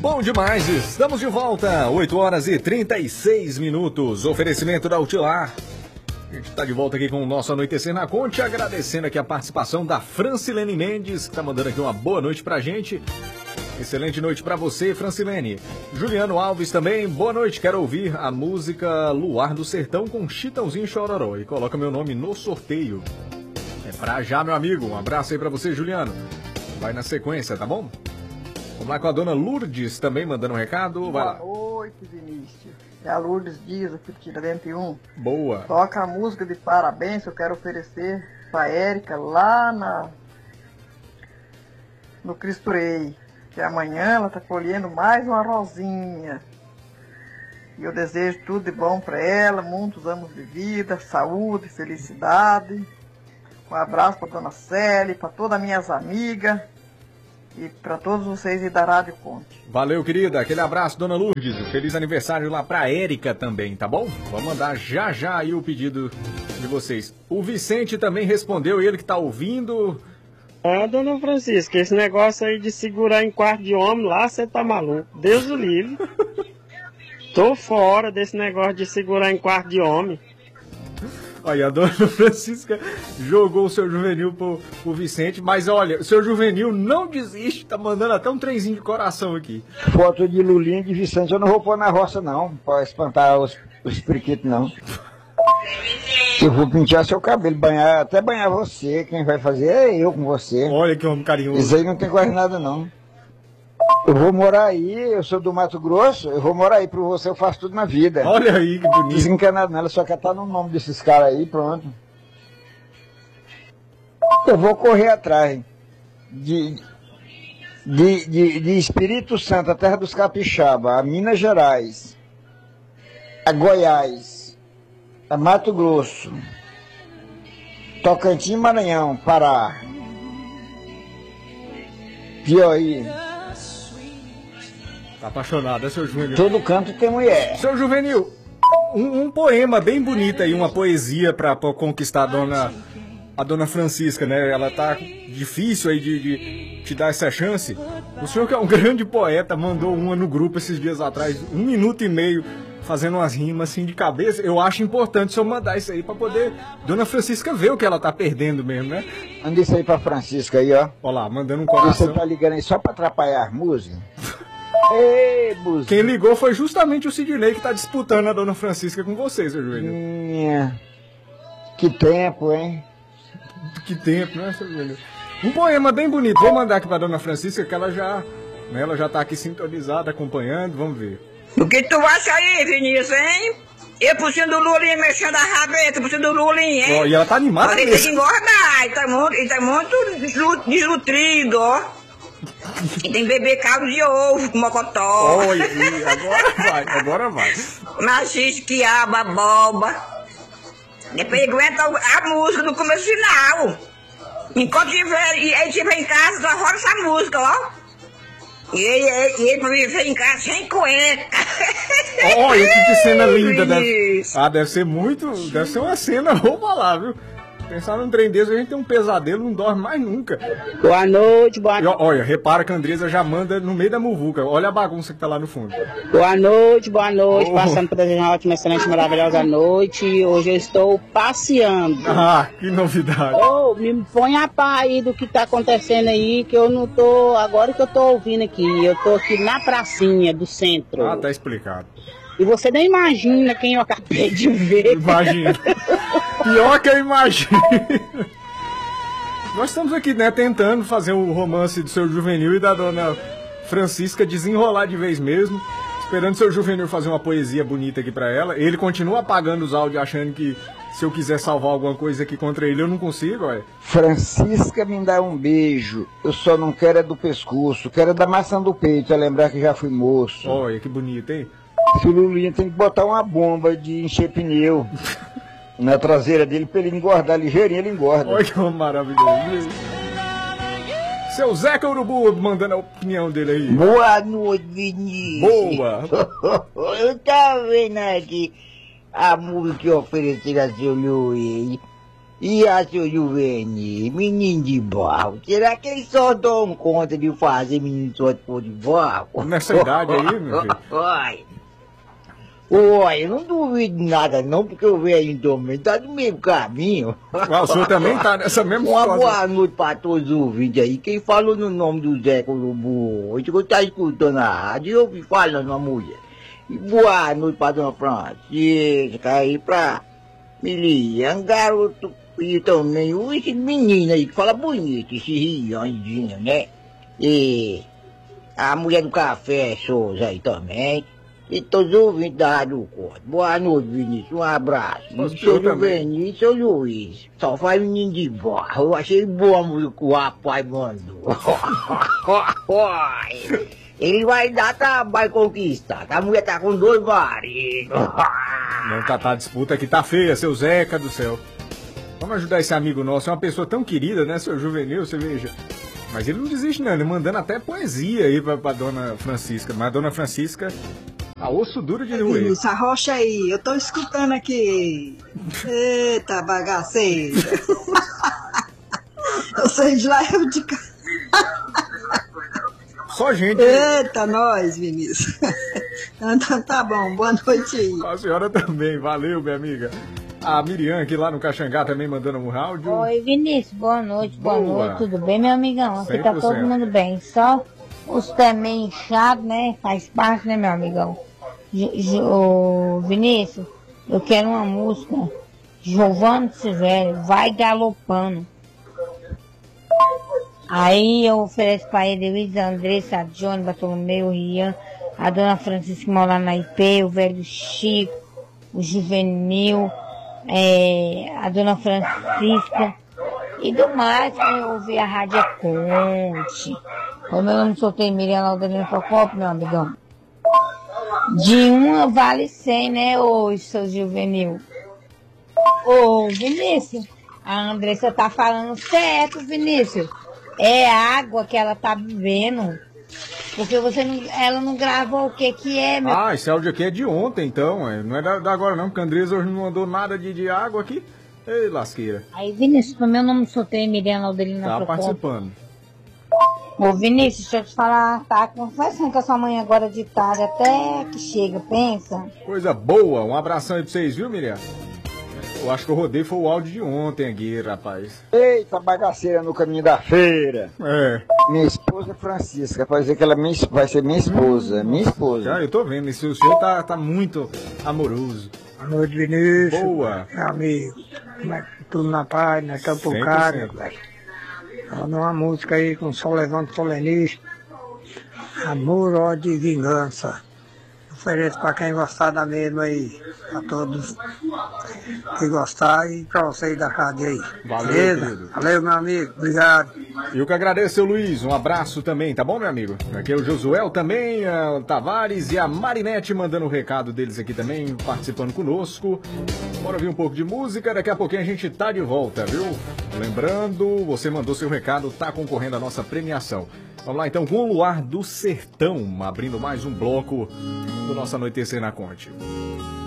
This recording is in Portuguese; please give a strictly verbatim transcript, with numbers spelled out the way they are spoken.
Bom demais, estamos de volta, oito horas e trinta e seis minutos, oferecimento da Utilar. A gente está de volta aqui com o nosso Anoitecer na Conte, agradecendo aqui a participação da Francilene Mendes, que está mandando aqui uma boa noite pra gente. Excelente noite pra você, Francilene. Juliano Alves também, boa noite, quero ouvir a música Luar do Sertão com Chitãozinho e Chororó e coloca meu nome no sorteio. É pra já, meu amigo, um abraço aí pra você, Juliano. Vai na sequência, tá bom? Vamos lá com a dona Lourdes também mandando um recado. Vai lá. Boa noite, Vinícius. É a Lourdes Dias, aqui do vinte e um. Boa. Toca a música de parabéns que eu quero oferecer pra Érica lá na... no Cristo Rei. Que amanhã ela tá colhendo mais uma rosinha. E eu desejo tudo de bom pra ela, muitos anos de vida, saúde, felicidade. Um abraço pra dona Célia, pra todas as minhas amigas. E para todos vocês e da Rádio Conte. Valeu, querida. Aquele abraço, dona Lourdes. Feliz aniversário lá pra Érica também, tá bom? Vou mandar já já aí o pedido de vocês. O Vicente também respondeu, ele que tá ouvindo. Ah, dona Francisca, esse negócio aí de segurar em quarto de homem lá, você tá maluco. Deus o livre. Tô fora desse negócio de segurar em quarto de homem. Olha, a dona Francisca jogou o seu Juvenil pro, pro Vicente, mas olha, o seu Juvenil não desiste, tá mandando até um trenzinho de coração aqui. Foto de Lulinha e de Vicente eu não vou pôr na roça não, pra espantar os, os periquitos não. Eu vou pentear seu cabelo, banhar, até banhar você, quem vai fazer é eu com você. Olha que homem carinhoso. Isso aí não tem quase nada não. Eu vou morar aí, eu sou do Mato Grosso, eu vou morar aí pra você, eu faço tudo na vida. Olha aí que bonito. Desencanado nela, só quer estar no nome desses caras aí, pronto. Eu vou correr atrás de, de, de, de Espírito Santo, a terra dos capixaba, a Minas Gerais, a Goiás, a Mato Grosso, Tocantins, Maranhão, Pará, Piauí. Tá apaixonado, é seu Juvenil? Todo canto tem mulher. Seu Juvenil, um, um poema bem bonito aí, uma poesia pra, pra conquistar a dona, a dona Francisca, né? Ela tá difícil aí de, de te dar essa chance. O senhor que é um grande poeta, mandou uma no grupo esses dias atrás, um minuto e meio, fazendo umas rimas assim de cabeça. Eu acho importante o senhor mandar isso aí pra poder dona Francisca ver o que ela tá perdendo mesmo, né? Manda isso aí pra Francisca aí, ó. Olha lá, mandando um coração. Você tá ligando aí só pra atrapalhar a música? Ei, música. Quem ligou foi justamente o Sidney que tá disputando a dona Francisca com você, seu Juvenil. Minha. Que tempo, hein? Que tempo, né, seu Juvenil? Um poema bem bonito. Vou mandar aqui pra dona Francisca que ela já, né, ela já tá aqui sintonizada, acompanhando. Vamos ver. O que tu acha aí, Vinícius, hein? Eu puxando do Lulinha, mexendo a rabeta, puxando do Lulinha, hein? Oh, e ela tá animada Mas ele mesmo. tem que engordar, ele tá muito, ele tá muito deslu- desnutrido, ó. E tem bebê caldo de ovo com mocotó. Olha, e agora vai, agora vai. Machiste, quiaba, boba. Depois ele aguenta a música do começo e final. Enquanto tiver, e ele estiver em casa, só roda essa música, ó. E ele, ele, ele pra viver em casa sem cueca. Olha, que, que cena linda. Deve... Ah, deve ser muito, deve ser uma cena, vamos lá, viu? Pensar num trem desse, a gente tem um pesadelo, não dorme mais nunca. Boa noite, boa noite. Olha, repara que a Andresa já manda no meio da muvuca. Olha a bagunça que tá lá no fundo. Boa noite, boa noite. Oh. Passando para desejar uma ótima, excelente, maravilhosa noite. Hoje eu estou passeando. Ah, que novidade. Oh, me põe a pá aí do que tá acontecendo aí, que eu não tô... Agora que eu tô ouvindo aqui, eu tô aqui na pracinha do centro. Ah, tá explicado. E você nem imagina quem eu acabei de ver. Imagina. Pior que eu imagino. Nós estamos aqui, né, tentando fazer o romance do seu Juvenil e da dona Francisca desenrolar de vez mesmo. Esperando o seu Juvenil fazer uma poesia bonita aqui pra ela. Ele continua apagando os áudios, achando que se eu quiser salvar alguma coisa aqui contra ele, eu não consigo, ué. Francisca me dá um beijo. Eu só não quero é do pescoço. Quero é da maçã do peito, é lembrar que já fui moço. Olha, que bonito, hein? Se o Lulinha tem que botar uma bomba de encher pneu na traseira dele pra ele engordar ligeirinho, ele engorda. Olha que maravilhoso. Seu Zeca Urubu mandando a opinião dele aí. Boa noite, Vinícius. Boa. Eu tava vendo aqui a música que ofereceram a seu Luiz. E a seu Juvenil, menino de barro, será que eles só dão conta de fazer menino só de pôr de barro? Nessa idade aí, meu filho? Oi. Oi, eu não duvido nada não, porque o velho também tá do mesmo caminho. Ah, o senhor também tá nessa mesma Uma situação. boa noite pra todos os ouvintes aí. Quem falou no nome do Zé Colombo hoje, que eu tá escutando a rádio, eu ouvi falando uma mulher. E boa noite pra dona Francisca aí, pra Milian, garoto, e também esse menino aí que fala bonito, esse Riandinho, né? E a mulher do café, Souza aí também. E todos os ouvintes da Rádio Corte. Boa noite, Vinícius. Um abraço. Nossa, E seu eu também. Juvenil e seu Luiz. Só faz menino de barro. Eu achei boa a música que o rapaz mandou. Ele vai dar trabalho conquistar. A mulher tá com dois maridos. Não, tá, tá, a disputa aqui tá feia, seu Zeca do céu. Vamos ajudar esse amigo nosso, é uma pessoa tão querida, né, seu Juvenil, você veja. Mas ele não desiste não, ele mandando até poesia aí pra, pra dona Francisca. Mas a dona Francisca, a osso duro de roer. Isso, arrocha aí, eu tô escutando aqui. Eita, bagaceira. Eu sei de lá, eu de cá. Só gente. Eita, nós, Vinícius. Então tá bom, boa noite aí. A senhora também, valeu, minha amiga. A Miriam aqui lá no Caxangá também mandando um áudio. Oi, Vinícius, boa noite, boa, Boa. noite, tudo bem, meu amigão? Aqui tá cem por todo cento. mundo bem, só os pés meio inchados, né? Faz parte, né, meu amigão? Gi- Gi- Ô, Vinícius, eu quero uma música, Giovanni Silvério, Vai Galopando. Aí eu ofereço pra ele, Luiz, Andressa, a Johnny, Bartolomeu, o Rian, a dona Francisca que mora lá na I P, o velho Chico, o Juvenil, é, a dona Francisca e do mais que eu ouvi a Rádio Conte. O meu nome solteiro Miriam Laudalina Procopio, meu amigão. De uma vale cem, né, ô seu Juvenil? Ô, Vinícius, a Andressa tá falando certo, Vinícius. É água que ela tá bebendo. Porque você não, ela não gravou o que que é, meu. Ah, esse áudio aqui é de ontem, então. é, Não é da, da agora não, porque a Andresa hoje não mandou nada de, de água aqui. Ei, lasqueira. Aí, Vinícius, o meu nome solteiro Miriam Laudelina Tá Procopio. participando. Ô Vinícius, deixa eu te falar, tá conversando com a sua mãe agora de tarde, até que chega, pensa. Coisa boa. Um abração aí pra vocês, viu, Miriam? Eu acho que eu rodei foi o áudio de ontem aqui, rapaz. Eita, bagaceira no caminho da feira. É. Minha esposa Francisca, pode dizer que ela é minha, vai ser minha esposa, minha esposa. Já, eu tô vendo, esse o senhor tá, tá muito amoroso. Boa noite, Vinícius. Boa. Meu amigo. Como é que tudo na paz, né? Estamos por cem por cá, cento. meu velho. Falando uma música aí com Sol Levante Solenista. Amor, ódio e vingança. Ofereço para quem gostar da mesma aí. Pra todos que gostar e pra vocês da rádio aí. Valeu, Beleza? querido. Valeu, meu amigo. Obrigado. Eu que agradeço, seu Luiz. Um abraço também, tá bom, meu amigo? Aqui é o Josuel também, a Tavares e a Marinete mandando o recado deles aqui também, participando conosco. Bora ouvir um pouco de música, daqui a pouquinho a gente tá de volta, viu? Lembrando, você mandou seu recado, tá concorrendo à nossa premiação. Vamos lá então com o Luar do Sertão, abrindo mais um bloco do nosso Anoitecer na Conte.